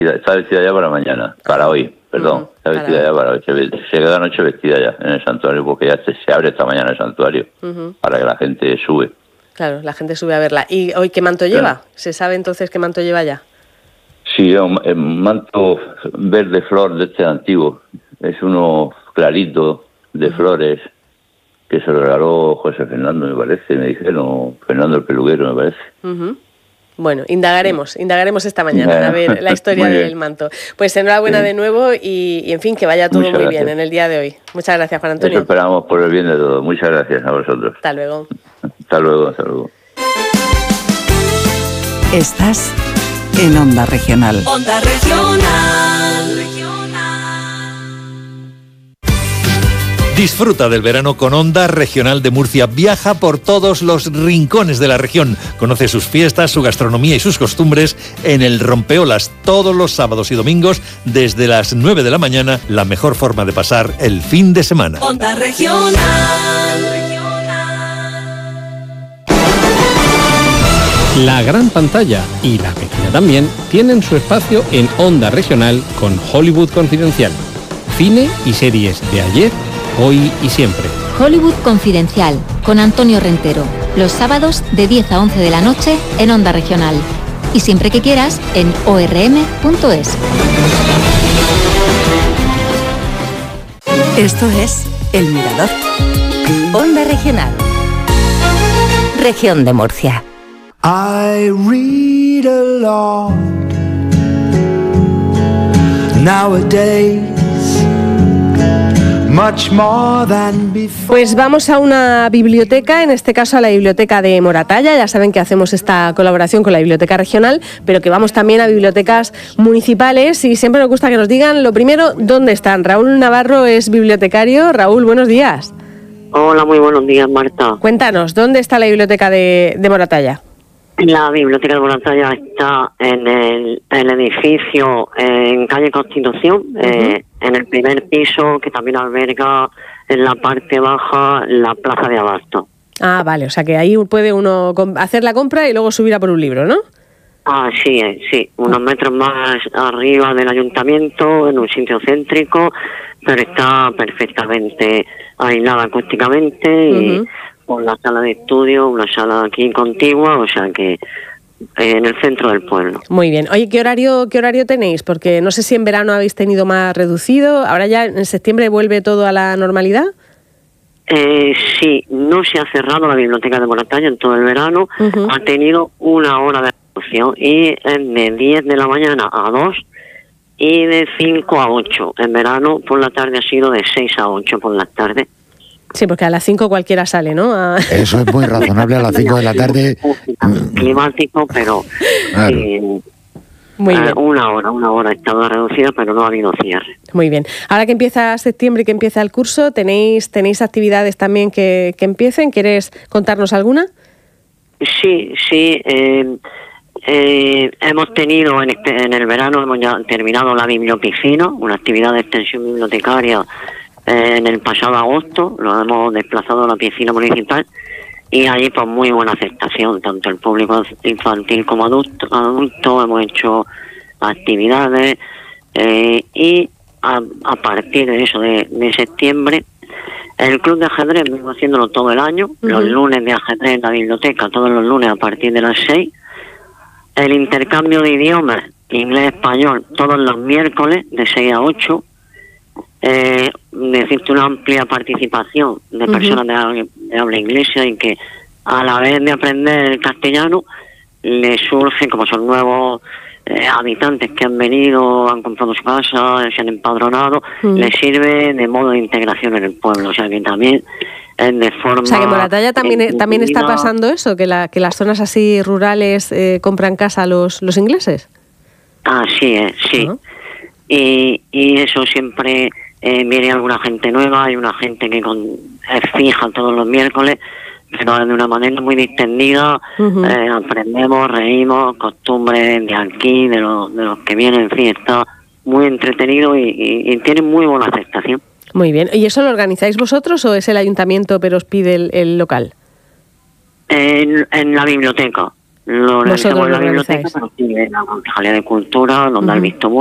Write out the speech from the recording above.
Está vestida ya para mañana, para hoy, perdón. Está vestida ya para hoy. Se queda la noche vestida ya en el santuario, porque ya se abre esta mañana el santuario para que la gente sube. Claro, la gente sube a verla. ¿Y hoy qué manto lleva? ¿Se sabe entonces qué manto lleva ya? Sí, un manto verde flor de este antiguo. Es uno clarito de flores que se lo regaló José Fernando, me parece. Me dijeron, Fernando el peluquero, me parece. Bueno, indagaremos esta mañana a ver la historia del manto. Pues enhorabuena de nuevo y, en fin, que vaya todo muy bien en el día de hoy. Muchas gracias, Juan Antonio. Eso esperamos por el bien de todos. Muchas gracias a vosotros. Hasta luego. Hasta luego, hasta luego. Estás en Onda Regional. Onda Regional. Disfruta del verano con Onda Regional de Murcia. Viaja por todos los rincones de la región. Conoce sus fiestas, su gastronomía y sus costumbres en el Rompeolas todos los sábados y domingos desde las 9 de la mañana. La mejor forma de pasar el fin de semana. Onda Regional. La gran pantalla y la pequeña también tienen su espacio en Onda Regional con Hollywood Confidencial. Cine y series de ayer, hoy y siempre. Hollywood Confidencial, con Antonio Rentero. Los sábados de 10 a 11 de la noche en Onda Regional. Y siempre que quieras en orm.es. Esto es El Mirador. Onda Regional. Región de Murcia. I read a lot nowadays. Pues vamos a una biblioteca, en este caso a la biblioteca de Moratalla. Ya saben que hacemos esta colaboración con la biblioteca regional, pero que vamos también a bibliotecas municipales y siempre nos gusta que nos digan, lo primero, ¿dónde están? Raúl Navarro es bibliotecario. Raúl, buenos días. Hola, muy buenos días, Marta. Cuéntanos, ¿dónde está la biblioteca de Moratalla? La biblioteca de Moratalla está en el edificio en calle Constitución, en el primer piso, que también alberga en la parte baja la plaza de abasto. Ah, vale, o sea que ahí puede uno hacer la compra y luego subir a por un libro, ¿no? Así es, sí, unos metros más arriba del ayuntamiento, en un sitio céntrico, pero está perfectamente aislada acústicamente y con la sala de estudio, una sala aquí contigua, o sea que en el centro del pueblo. Muy bien. Oye, ¿qué horario tenéis? Porque no sé si en verano habéis tenido más reducido, ahora ya en septiembre vuelve todo a la normalidad. Sí, no se ha cerrado la biblioteca de Moratalla en todo el verano, ha tenido una hora de reducción y es de 10 de la mañana a 2 y de 5 a 8. En verano por la tarde ha sido de 6 a 8 por la tarde. Sí, porque a las 5 cualquiera sale, ¿no? Eso es muy razonable, a las 5 de la tarde. Climático, pero claro. Muy bien. Una hora ha estado reducida, pero no ha habido cierre. Muy bien. Ahora que empieza septiembre y que empieza el curso, ¿tenéis actividades también que empiecen? ¿Quieres contarnos alguna? Sí. Hemos tenido en el verano, hemos ya terminado la bibliopiscina, una actividad de extensión bibliotecaria en el pasado agosto. Lo hemos desplazado a la piscina municipal y allí pues muy buena aceptación, tanto el público infantil como adulto. Hemos hecho actividades y a partir de eso, de septiembre, el club de ajedrez vengo haciéndolo todo el año, los lunes de ajedrez en la biblioteca, todos los lunes a partir de las 6. El intercambio de idiomas, inglés-español, todos los miércoles de 6 a 8. Decirte una amplia participación de personas de habla inglesa y que a la vez de aprender el castellano les surge, como son nuevos habitantes que han venido, han comprado su casa, se han empadronado, les sirve de modo de integración en el pueblo, o sea que también de forma... O sea que en Moratalla también está pasando eso, que las zonas así rurales compran casa los ingleses. Así es, sí. Y eso siempre... viene alguna gente nueva, hay una gente que es fija todos los miércoles, pero de una manera muy distendida. Aprendemos, reímos, costumbres de aquí, de los que vienen, en fin, está muy entretenido y tiene muy buena aceptación. Muy bien. ¿Y eso lo organizáis vosotros o es el ayuntamiento pero os pide el local? En la biblioteca. Lo realizamos en la biblioteca, organizáis. pero sí, en la Concejalía de Cultura, donde Ujú. han visto